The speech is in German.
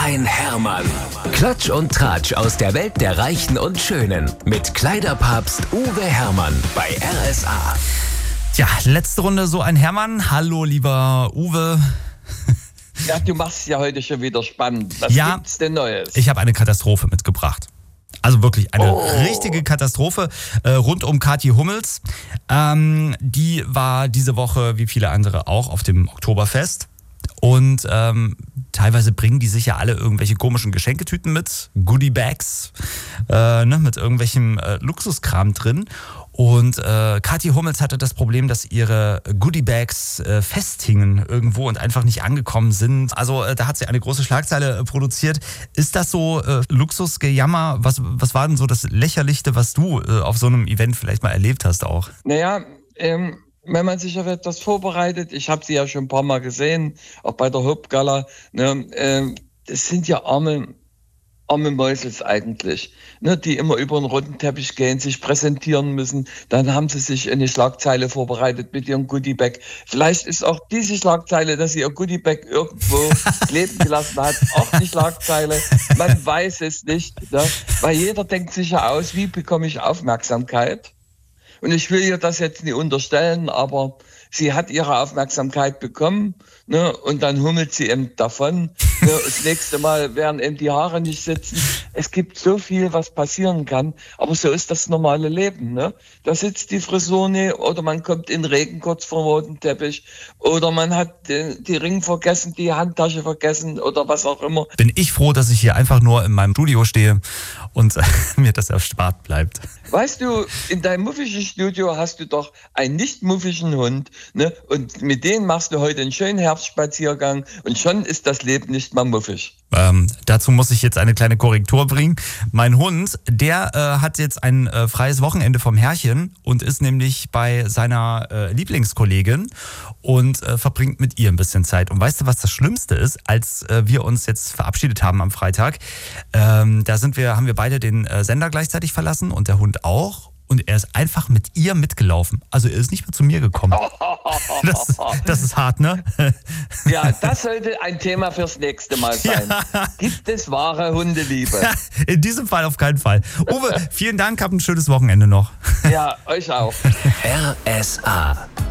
ein Hermann. Klatsch und Tratsch aus der Welt der Reichen und Schönen. Mit Kleiderpapst Uwe Hermann bei RSA. Tja, letzte Runde so ein Hermann. Hallo, lieber Uwe. Ja, du machst ja heute schon wieder spannend. Was gibt's denn Neues? Ich habe eine Katastrophe mitgebracht. Also wirklich eine richtige Katastrophe rund um Kathi Hummels. Die war diese Woche, wie viele andere auch, auf dem Oktoberfest. Und teilweise bringen die sich ja alle irgendwelche komischen Geschenketüten mit, Goodie-Bags, mit irgendwelchem Luxuskram drin. Und Kathi Hummels hatte das Problem, dass ihre Goodie-Bags festhingen irgendwo und einfach nicht angekommen sind. Also da hat sie eine große Schlagzeile produziert. Ist das so Luxusgejammer? Was war denn so das Lächerlichste, was du auf so einem Event vielleicht mal erlebt hast auch? Naja, wenn man sich auf etwas vorbereitet, ich habe sie ja schon ein paar Mal gesehen, auch bei der Hauptgala, das sind ja arme Mäusels eigentlich, die immer über einen roten Teppich gehen, sich präsentieren müssen. Dann haben sie sich eine Schlagzeile vorbereitet mit ihrem Goodiebag. Vielleicht ist auch diese Schlagzeile, dass sie ihr Goodiebag irgendwo kleben gelassen hat, auch die Schlagzeile. Man weiß es nicht, weil jeder denkt sich ja aus, wie bekomme ich Aufmerksamkeit? Und ich will ihr das jetzt nicht unterstellen, aber sie hat ihre Aufmerksamkeit bekommen, und dann hummelt sie eben davon. Das nächste Mal werden eben die Haare nicht sitzen. Es gibt so viel, was passieren kann, aber so ist das normale Leben. Da sitzt die Frisur nicht, oder man kommt in Regen kurz vor dem roten Teppich, oder man hat die Ring vergessen, die Handtasche vergessen oder was auch immer. Bin ich froh, dass ich hier einfach nur in meinem Studio stehe und mir das erspart bleibt. Weißt du, in deinem muffischen Studio hast du doch einen nicht muffischen Hund, und mit denen machst du heute einen schönen Herbstspaziergang und schon ist das Leben nicht mal muffig. Dazu muss ich jetzt eine kleine Korrektur bringen. Mein Hund, der hat jetzt ein freies Wochenende vom Herrchen und ist nämlich bei seiner Lieblingskollegin und verbringt mit ihr ein bisschen Zeit. Und weißt du, was das Schlimmste ist, als wir uns jetzt verabschiedet haben am Freitag? Haben wir beide den Sender gleichzeitig verlassen und der Hund auch. Und er ist einfach mit ihr mitgelaufen. Also er ist nicht mehr zu mir gekommen. Das ist hart, ne? Ja, das sollte ein Thema fürs nächste Mal sein. Ja. Gibt es wahre Hundeliebe? Ja, in diesem Fall auf keinen Fall. Uwe, vielen Dank, hab ein schönes Wochenende noch. Ja, euch auch. RSA.